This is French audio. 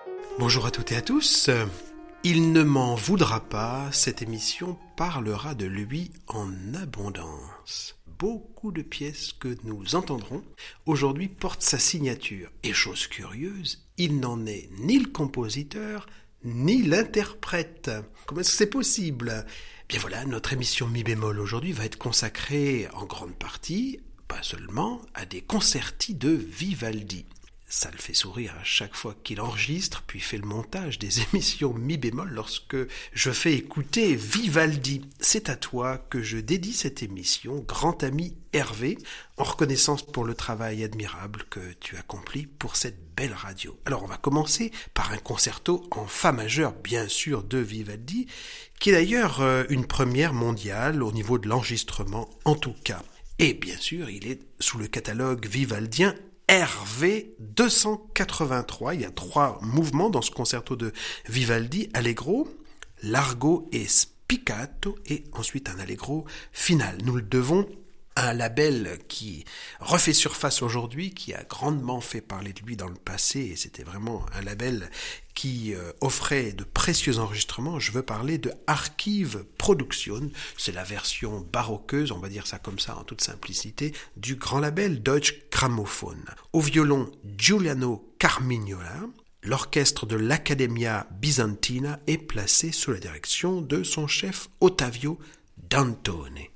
Bonjour à toutes et à tous. Il ne m'en voudra pas, cette émission parlera de lui en abondance. Beaucoup de pièces que nous entendrons aujourd'hui portent sa signature. Et chose curieuse, il n'en est ni le compositeur, ni l'interprète. Comment est-ce que c'est possible ? Bien voilà, notre émission Mi bémol aujourd'hui va être consacrée en grande partie, pas seulement, à des concerti de Vivaldi. Ça le fait sourire à chaque fois qu'il enregistre, puis fait le montage des émissions Mi bémol lorsque je fais écouter Vivaldi. C'est à toi que je dédie cette émission, grand ami Hervé, en reconnaissance pour le travail admirable que tu accomplis pour cette belle radio. Alors on va commencer par un concerto en fa majeur, bien sûr, de Vivaldi, qui est d'ailleurs une première mondiale au niveau de l'enregistrement en tout cas. Et bien sûr, il est sous le catalogue vivaldien RV 283, il y a 3 mouvements dans ce concerto de Vivaldi, Allegro, Largo et Spiccato, et ensuite un Allegro final. Nous le devons à un label qui refait surface aujourd'hui, qui a grandement fait parler de lui dans le passé, et c'était vraiment un label qui offrait de précieux enregistrements. Je veux parler de Archive Production, c'est la version baroqueuse, on va dire ça comme ça en toute simplicité, du grand label Deutsche Grammophon. Au violon, Giuliano Carmignola. L'orchestre de l'Accademia Bisantina est placé sous la direction de son chef Ottavio Dantone.